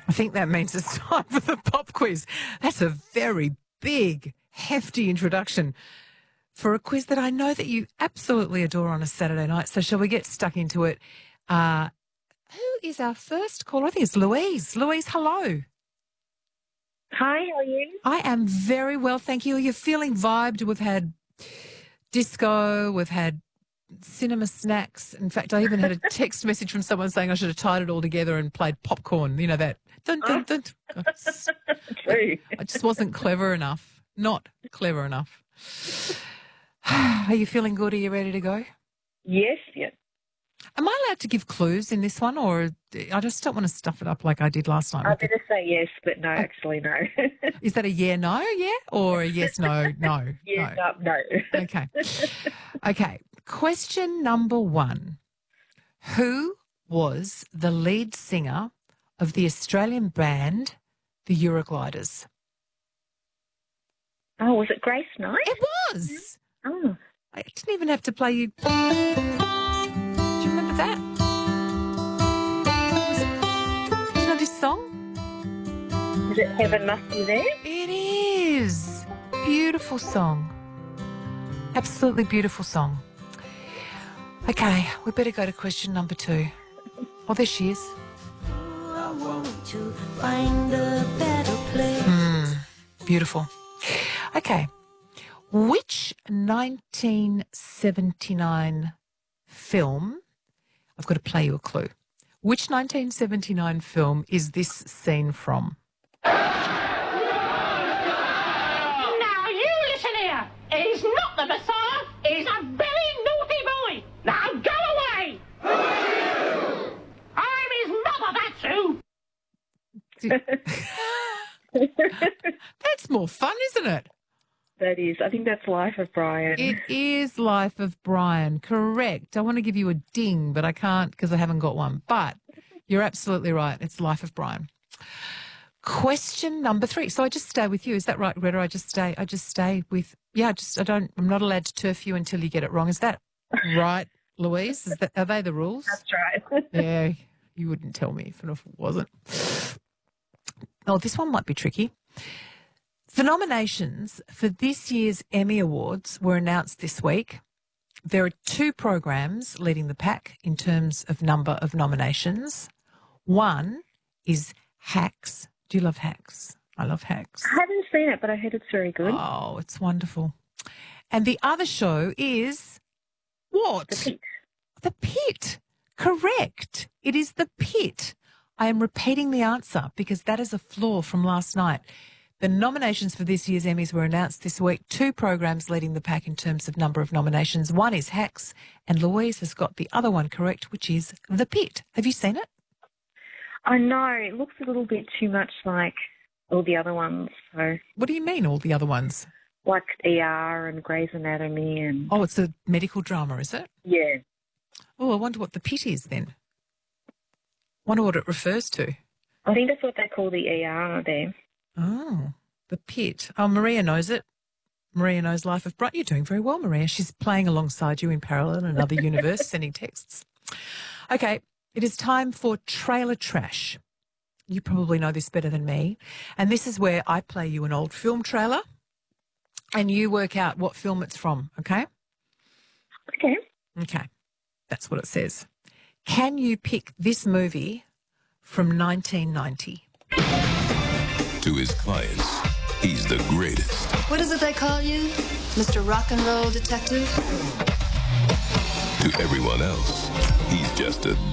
I think that means it's time for the pop quiz. That's a very big, hefty introduction for a quiz that I know that you absolutely adore on a Saturday night. So shall we get stuck into it? Who is our first caller? I think it's Louise. Louise, hello. Hi, how are you? I am very well, thank you. You're feeling vibed. We've had disco, we've had cinema snacks. In fact, I even had a text message from someone saying I should have tied it all together and played popcorn. You know that. Dun, dun, dun. True. I just wasn't clever enough. Not clever enough. Are you feeling good? Are you ready to go? Yes. Am I allowed to give clues in this one, or I just don't want to stuff it up like I did last time? I'm going to say yes, but no, actually no. Is that a no, or a yes, no? Yeah, no. Okay. Okay. Question number 1. Who was the lead singer of the Australian band, the Eurogliders? Oh, was it Grace Knight? It was. Oh. I didn't even have to play you. Do you remember that? Do you know this song? Is it Heaven Must Be There? It is. Beautiful song. Absolutely beautiful song. Okay, we better go to question number 2. Oh, there she is. I want to find a better place. Beautiful. Okay. Which 1979 film, I've got to play you a clue. Which 1979 film is this scene from? Now you listen here. He's not the Messiah. He's a very naughty boy. Now go away. I'm his mother, that's who. That's more fun, isn't it? That is. I think that's Life of Brian. It is Life of Brian, correct. I want to give you a ding, but I can't because I haven't got one. But you're absolutely right. It's Life of Brian. Question number 3. So I just stay with you. Is that right, Greta? I just stay with, I'm not allowed to turf you until you get it wrong. Is that right, Louise? Are they the rules? That's right. Yeah, you wouldn't tell me if it wasn't. Oh, this one might be tricky. The nominations for this year's Emmy Awards were announced this week. There are 2 programs leading the pack in terms of number of nominations. One is Hacks. Do you love Hacks? I love Hacks. I haven't seen it, but I heard it's very good. Oh, it's wonderful. And the other show is what? The Pit. The Pit. Correct. It is The Pit. I am repeating the answer because that is a flaw from last night. The nominations for this year's Emmys were announced this week. 2 programs leading the pack in terms of number of nominations. One is Hacks, and Louise has got the other one correct, which is The Pit. Have you seen it? I know. It looks a little bit too much like all the other ones. So, What do you mean, all the other ones? like ER and Grey's Anatomy and... Oh, it's a medical drama, is it? Yeah. Oh, I wonder what The Pit is then. Wonder what it refers to. I think that's what they call the ER there. Oh, The Pit. Oh, Maria knows it. Maria knows Life of Brian. You're doing very well, Maria. She's playing alongside you in parallel in another universe, sending texts. Okay, it is time for Trailer Trash. You probably know this better than me. And this is where I play you an old film trailer and you work out what film it's from, okay? Okay. Okay, that's what it says. Can you pick this movie from 1990? To his clients, he's the greatest. What is it they call you? Mr. Rock and Roll Detective? To everyone else, he's just a